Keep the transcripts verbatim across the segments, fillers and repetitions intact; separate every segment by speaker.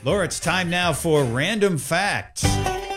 Speaker 1: Laura, it's time now for Random Facts.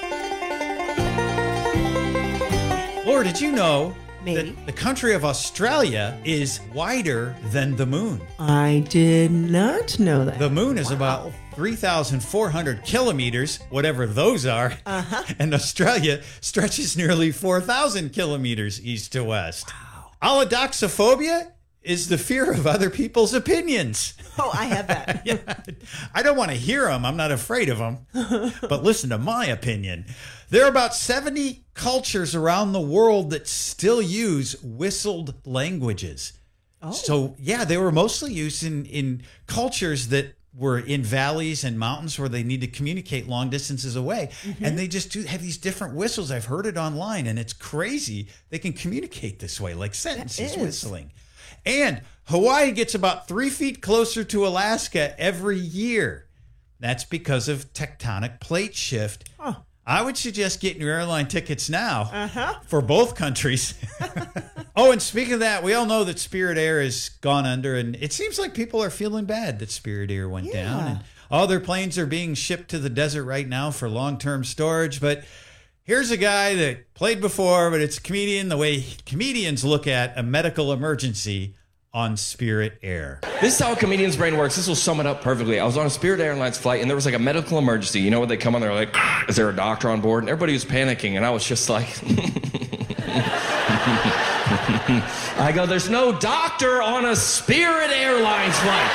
Speaker 1: Laura, did you know
Speaker 2: Maybe.
Speaker 1: that the country of Australia is wider than the moon?
Speaker 2: I did not know that.
Speaker 1: The moon is about three thousand four hundred kilometers, whatever those are.
Speaker 2: Uh-huh.
Speaker 1: And Australia stretches nearly four thousand kilometers east to west. Wow. Allodoxophobia is the fear of other people's opinions.
Speaker 2: Oh, I have that.
Speaker 1: Yeah. I don't want to hear them. I'm not afraid of them. But listen to my opinion. There are about seventy cultures around the world that still use whistled languages.
Speaker 2: Oh.
Speaker 1: So, yeah, they were mostly used in, in cultures that were in valleys and mountains where they need to communicate long distances away. Mm-hmm. And they just do have these different whistles. I've heard it online, and it's crazy. They can communicate this way, like sentences whistling. And Hawaii gets about three feet closer to Alaska every year. That's because of tectonic plate shift.
Speaker 2: Oh.
Speaker 1: I would suggest getting your airline tickets now
Speaker 2: uh-huh.
Speaker 1: for both countries. Oh, and speaking of that, we all know that Spirit Air has gone under, and it seems like people are feeling bad that Spirit Air went
Speaker 2: yeah.
Speaker 1: down. And all their planes are being shipped to the desert right now for long-term storage. But here's a guy that played before, but it's a comedian, the way comedians look at a medical emergency on Spirit Air.
Speaker 3: This is how a comedian's brain works. This will sum it up perfectly. I was on a Spirit Airlines flight, and there was like a medical emergency. You know when they come on, they're like, is there a doctor on board? And everybody was panicking, and I was just like... I go, there's no doctor on a Spirit Airlines flight.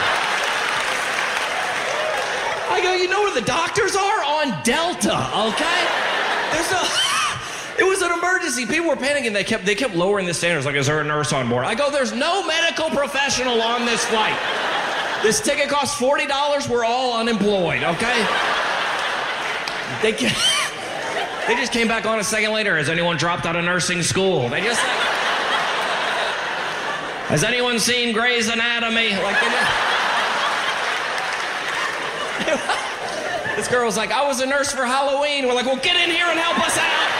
Speaker 3: I go, you know where the doctors are? On Delta, okay? There's no... It was an emergency. People were panicking. They kept they kept lowering the standards. Like, is there a nurse on board? I go, there's no medical professional on this flight. This ticket costs forty dollars. We're all unemployed, okay? They they just came back on a second later. Has anyone dropped out of nursing school? They just like, has anyone seen Grey's Anatomy? Like, they just... This girl was like, I was a nurse for Halloween. We're like, well, get in here and help us out.